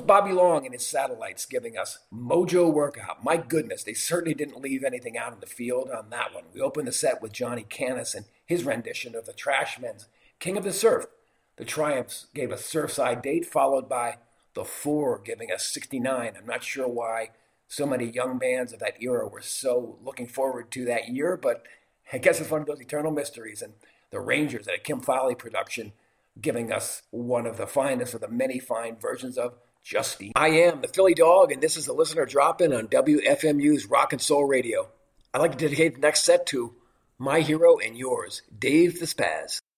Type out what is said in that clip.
was Bobby Long and his Satellites giving us Mojo Workout. My goodness, they certainly didn't leave anything out in the field on that one. We opened the set with Johnny Canis and his rendition of the Trashmen's King of the Surf. The Triumphs gave us Surfside Date, followed by The Four giving us 69. I'm not sure why so many young bands of that era were so looking forward to that year, but I guess it's one of those eternal mysteries. And the Rangers, a Kim Fowley production, giving us one of the finest of the many fine versions of Justine. I am the Philly Dog, and this is the Listener Drop-In on WFMU's Rock and Soul Radio. I'd like to dedicate the next set to my hero and yours, Dave the Spaz.